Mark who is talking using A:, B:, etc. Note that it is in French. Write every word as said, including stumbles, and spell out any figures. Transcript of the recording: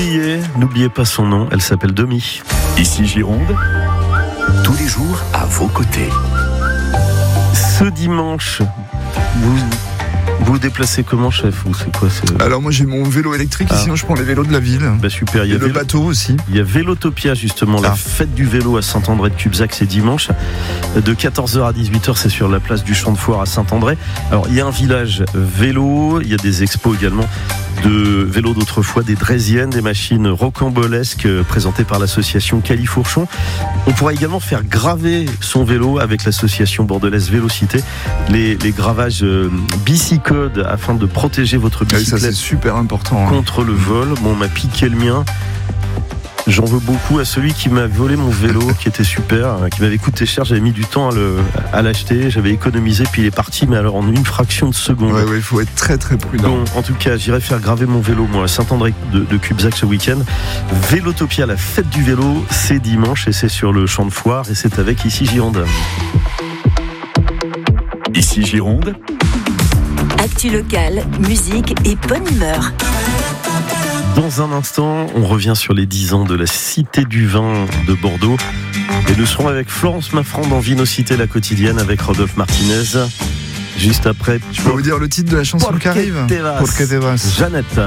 A: l'oubliez, n'oubliez pas son nom, elle s'appelle Demi.
B: Ici Gironde, tous les jours à vos côtés.
A: Ce dimanche, vous vous, vous déplacez comment, chef, ou c'est quoi c'est...
C: Alors moi j'ai mon vélo électrique,
A: Ah.
C: sinon je prends les vélos de la ville.
A: Bah super, il y
C: Et
A: a
C: le
A: vélo...
C: bateau aussi.
A: Il y a Vélotopia justement, la
C: Ah.
A: fête du vélo à Saint-André de Cubzac, c'est dimanche. De quatorze heures à dix-huit heures, c'est sur la place du Champ de Foire à Saint-André. Alors il y a un village vélo, il y a des expos également de vélos d'autrefois, des draisiennes, des machines rocambolesques euh, présentées par l'association Califourchon. On pourra également faire graver son vélo avec l'association bordelaise Vélocité. Les, les gravages euh, bicicode afin de protéger votre
C: Ah oui, ça
A: bicyclette
C: c'est super important. hein.
A: contre le vol. Bon, on m'a piqué le mien. J'en veux beaucoup à celui qui m'a volé mon vélo, qui était super, hein, qui m'avait coûté cher. J'avais mis du temps à, le, à l'acheter, j'avais économisé, puis il est parti, mais alors en une fraction de seconde.
C: Ouais, ouais, il faut être très très prudent.
A: Bon, en tout cas, j'irai faire graver mon vélo, moi, à Saint-André de, de Cubzac ce week-end. Vélotopia, la fête du vélo, c'est dimanche et c'est sur le Champ de Foire et c'est avec Ici Gironde.
B: Ici Gironde,
D: Actu locale, musique et bonne humeur.
A: Dans un instant, on revient sur les dix ans de la Cité du Vin de Bordeaux. Et nous serons avec Florence Maffrand dans Vinocité la quotidienne avec Rodolphe Martinez. Juste après,
C: Je peux vous dire le titre de la chanson qui arrive.
A: Porque te vas.
C: Porque te vas.
A: Jeannette.